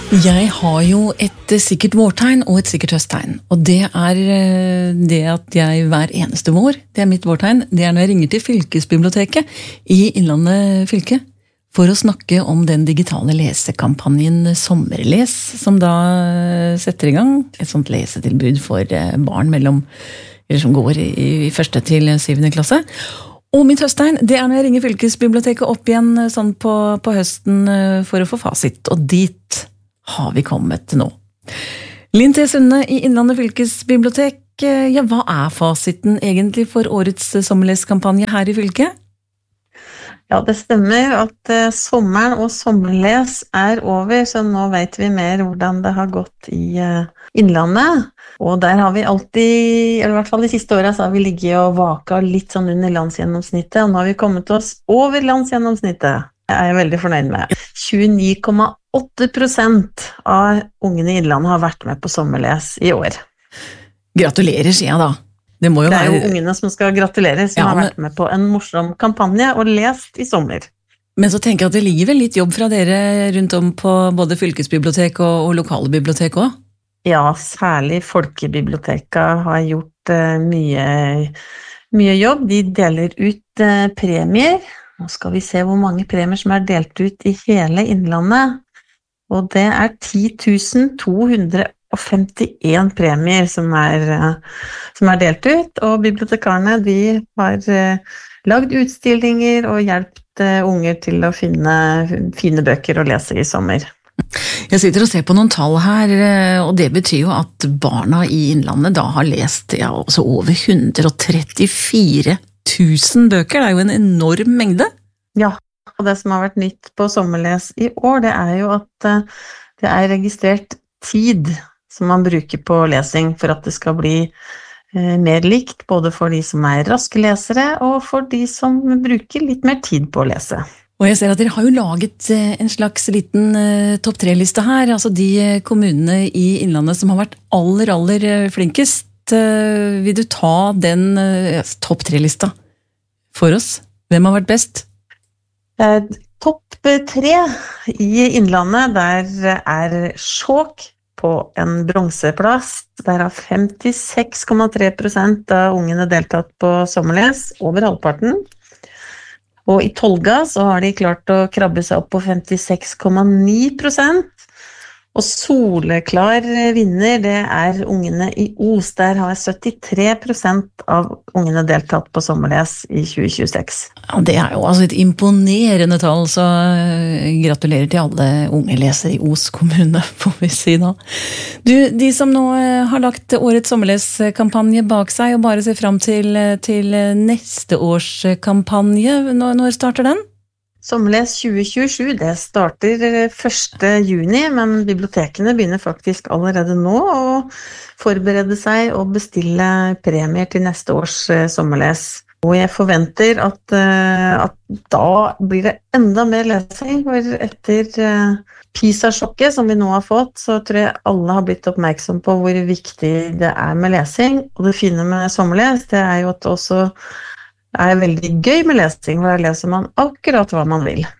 Jeg har jo et sikkert vårtegn og et sikkert høsttegn. Og det det at jeg hver eneste vår, det mitt vårtegn, det når jeg ringer til fylkesbiblioteket i Innlandet fylke for å snakke om den digitale lesekampanjen Sommerles, som da setter i gang et sånt lesetilbud for barn som går i 1. til 7. klasse. Og mitt høsttegn, det når jeg ringer fylkesbiblioteket opp igjen sånn på høsten for å få fasit, og dit har vi kommet nå. Linn T. Sunde i Innlandet fylkesbibliotek, ja, hva fasiten egentlig for årets sommerleskampanje her i fylket? Ja, det stemmer at sommeren og sommerles over, så nå vet vi mer hvordan det har gått i Innlandet. Og der har vi alltid, eller i hvert fall de siste årene, så har vi ligget og vaka litt sånn under landsgjennomsnittet, og nå har vi kommet oss over landsgjennomsnittet. Det er jeg veldig fornøyd med. 29,8% av ungene i Innlandet har vært med på sommerles i år. Gratulerer, sier jeg da. Det er jo ungene som skal gratulere, som har vært med på en morsom kampanje og lest i sommer. Men så tenker jeg at det ligger vel litt jobb fra dere rundt om på både fylkesbibliotek og lokale bibliotek også? Ja, særlig folkebiblioteket har gjort mye jobb. De deler ut premier. Nå skal vi se hvor mange premier som er delt ut i hele Innlandet. Og det er 10.251 premier som er delt ut, og bibliotekarene de har lagd utstillinger og hjulpet unger til å finne fine bøker å lese i sommer. Jeg sitter og ser på noen tall her, og det betyr jo at barna i Innlandet da har lest også over 134 000 bøker. Det er jo en enorm mengde. Ja, og det som har vært nytt på sommerles i år, det er jo at det er registrert tid som man bruker på lesing for at det skal bli mer likt, både for de som er raske lesere og for de som bruker litt mer tid på å lese. Og jeg ser at dere har jo laget en slags liten topp 3-liste her, altså de kommunene i Innlandet som har vært aller flinkest. Vil du ta den topp 3-lista for oss? Hvem har vært best? Topp 3 i Innlandet, der er Skjåk på en bronseplass. Der har 56,3% av ungene deltatt på sommerles, over halvparten. Og i Tolga så har de klart å krabbe seg opp på 56,9%. Og soleklar vinner, det er ungene i Os. Der har 73% av ungene deltatt på sommerles i 2026. Ja, det er jo altså et imponerende tall, så gratulerer til alle unge lesere i Os kommune, får vi si da. Du, de som nå har lagt årets sommerleskampanje bak seg og bare ser frem til neste års kampanje, når starter den? Sommerles 2027, det starter 1. juni, men bibliotekene begynner faktisk allerede nå å forberede seg og bestille premier til neste års sommerles. Og jeg forventer at da blir det enda mer lesing, for etter PISA-sjokket som vi nå har fått, så tror jeg alle har blitt oppmerksom på hvor viktig det er med lesing. Og det fine med sommerles, det er jo at det også er veldig gøy med lesing, for da leser man akkurat hva man vil.